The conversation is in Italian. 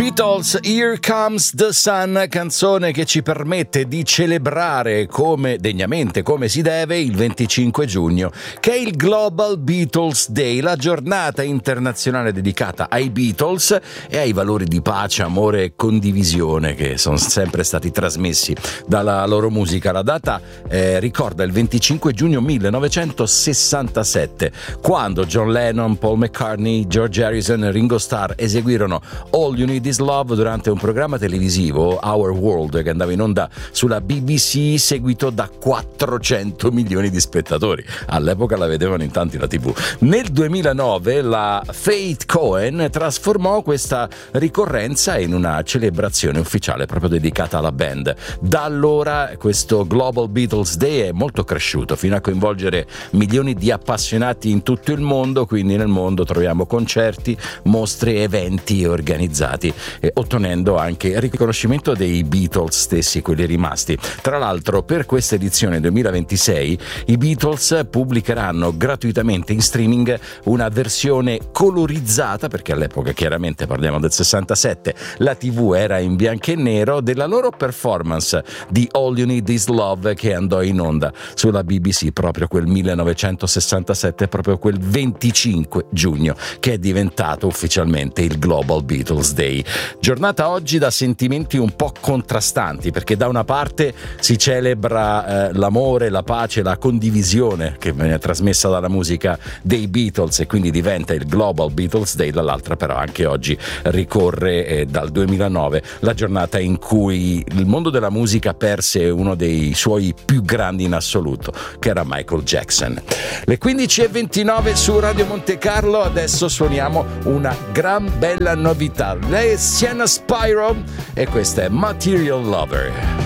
Beatles, Here Comes the Sun, canzone che ci permette di celebrare degnamente, come si deve, il 25 giugno, che è il Global Beatles Day, la giornata internazionale dedicata ai Beatles e ai valori di pace, amore e condivisione che sono sempre stati trasmessi dalla loro musica. La data ricorda il 25 giugno 1967, quando John Lennon, Paul McCartney, George Harrison e Ringo Starr eseguirono All You Need Is Love durante un programma televisivo, Our World, che andava in onda sulla BBC, seguito da 400 milioni di spettatori. All'epoca la vedevano in tanti la TV. Nel 2009 la Faith Cohen trasformò questa ricorrenza in una celebrazione ufficiale proprio dedicata alla band. Da allora questo Global Beatles Day è molto cresciuto fino a coinvolgere milioni di appassionati in tutto il mondo, quindi nel mondo troviamo concerti, mostre, eventi organizzati, ottenendo anche il riconoscimento dei Beatles stessi, quelli rimasti. Tra l'altro, per questa edizione 2026 i Beatles pubblicheranno gratuitamente in streaming una versione colorizzata, perché all'epoca, chiaramente parliamo del 67, la TV era in bianco e nero, della loro performance di All You Need Is Love, che andò in onda sulla BBC proprio quel 1967, proprio quel 25 giugno, che è diventato ufficialmente il Global Beatles Day. Giornata oggi da sentimenti un po' contrastanti, perché da una parte si celebra l'amore, la pace, la condivisione che viene trasmessa dalla musica dei Beatles e quindi diventa il Global Beatles Day, dall'altra però anche oggi ricorre dal 2009 la giornata in cui il mondo della musica perse uno dei suoi più grandi in assoluto, che era Michael Jackson. Le 15:29 su Radio Monte Carlo, adesso suoniamo una gran bella novità. Lei è Sienna Spyro e questa è Material Lover.